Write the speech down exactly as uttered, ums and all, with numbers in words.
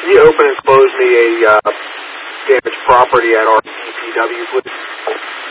Can you open and close me a uh, damaged property at our D P W, please?